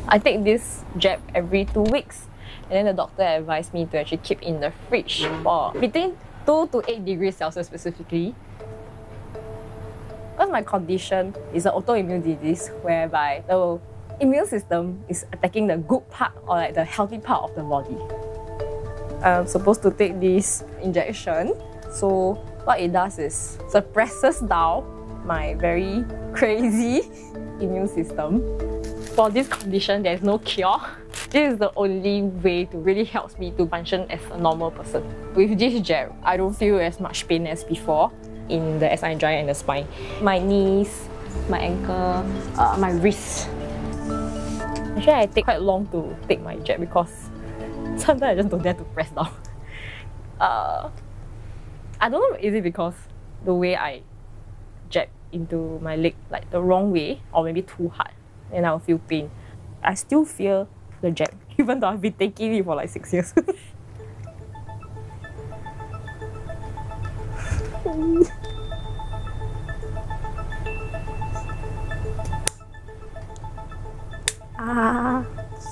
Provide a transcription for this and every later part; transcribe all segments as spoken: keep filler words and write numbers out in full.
I take this jab every two weeks, and then the doctor advised me to actually keep in the fridge for between two to eight degrees Celsius specifically. Because my condition is an autoimmune disease whereby the immune system is attacking the good part or like the healthy part of the body. I'm supposed to take this injection, so what it does is suppresses down my very crazy immune system. For this condition, there's no cure. This is the only way to really help me to function as a normal person. With this jab, I don't feel as much pain as before in the S I joint and the spine. My knees, my ankle, uh, my wrist. Actually, I take quite long to take my jab because sometimes I just don't dare to press down. Uh, I don't know, is it because the way I jab into my leg, like the wrong way, or maybe too hard, and I'll feel pain. I still fear the jab, even though I've been taking it for like six years. Ah.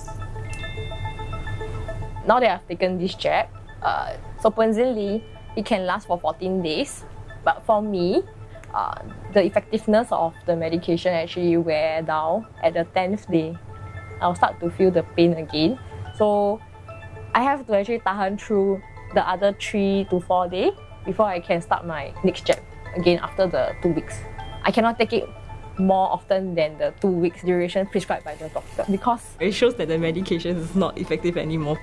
Now that I've taken this jab, uh, supposedly it can last for fourteen days. But for me, uh, the effectiveness of the medication actually wear down at the tenth day. I'll start to feel the pain again. So I have to actually tahan through the other three to four days before I can start my next jab again after the two weeks. I cannot take it more often than the two weeks duration prescribed by the doctor because it shows that the medication is not effective anymore.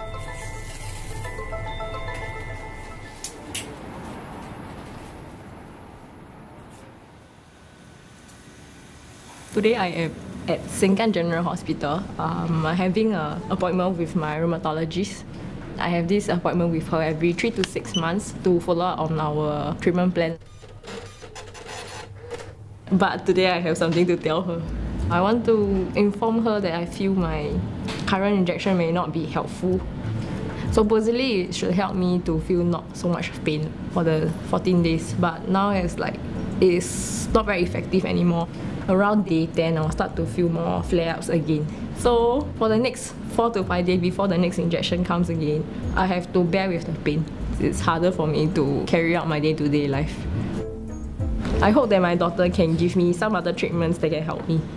Today I am at Sengkang General Hospital. Um, I'm having an appointment with my rheumatologist. I have this appointment with her every three to six months to follow up on our treatment plan. But today I have something to tell her. I want to inform her that I feel my current injection may not be helpful. Supposedly it should help me to feel not so much pain for the fourteen days, but now it's like it's not very effective anymore. Around day ten, I'll start to feel more flare-ups again. So for the next four to five days before the next injection comes again, I have to bear with the pain. It's harder for me to carry out my day-to-day life. I hope that my doctor can give me some other treatments that can help me.